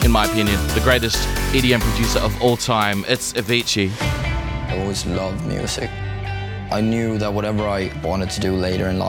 in my opinion, the greatest EDM producer of all time. It's Avicii. I always loved music. I knew that whatever I wanted to do later in life,